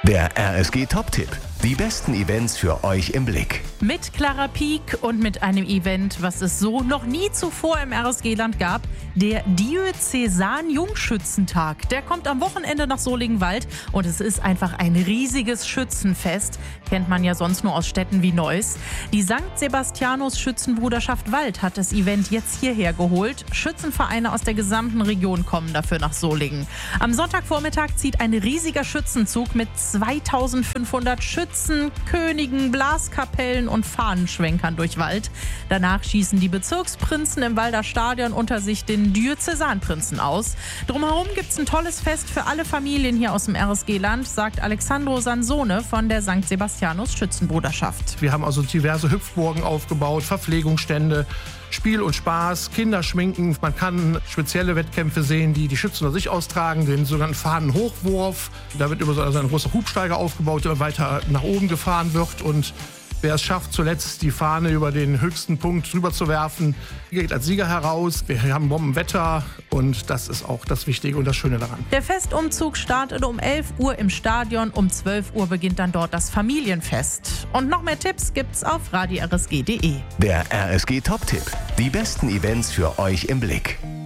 Der RSG Top-Tipp. Die besten Events für euch im Blick. Mit Clara Pieck und mit einem Event, was es so noch nie zuvor im RSG-Land gab, der Diözesan-Jungschützentag. Der kommt am Wochenende nach Soligenwald und es ist einfach ein riesiges Schützenfest. Kennt man ja sonst nur aus Städten wie Neuss. Die St. Sebastianus Schützenbruderschaft Wald hat das Event jetzt hierher geholt. Schützenvereine aus der gesamten Region kommen dafür nach Solingen. Am Sonntagvormittag zieht ein riesiger Schützenzug mit 2500 Schützen, Königen, Blaskapellen und Fahnenschwenkern durch Wald. Danach schießen die Bezirksprinzen im Walder Stadion unter sich den Diözesanprinzen aus. Drumherum gibt es ein tolles Fest für alle Familien hier aus dem RSG-Land, sagt Alexandro Sansone von der St. Sebastianus Schützenbruderschaft. Wir haben also diverse Hüpfburgen aufgebaut, Verpflegungsstände, Spiel und Spaß, Kinder schminken. Man kann spezielle Wettkämpfe sehen, die die Schützen unter sich austragen, den sogenannten Fahnenhochwurf. Da wird über so ein großer Hubsteiger aufgebaut, der weiter nach oben gefahren wird. Und wer es schafft, zuletzt die Fahne über den höchsten Punkt rüber zu werfen, geht als Sieger heraus. Wir haben Bombenwetter und das ist auch das Wichtige und das Schöne daran. Der Festumzug startet um 11 Uhr im Stadion. Um 12 Uhr beginnt dann dort das Familienfest. Und noch mehr Tipps gibt's auf radiorsg.de. Der RSG Top-Tipp. Die besten Events für euch im Blick.